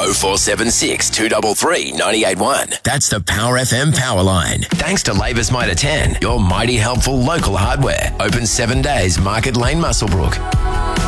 0476 233 981. That's the Power FM Power Line. Thanks to Labour's Mitre 10, your mighty helpful local hardware. Open 7 days, Market Lane, Muswellbrook.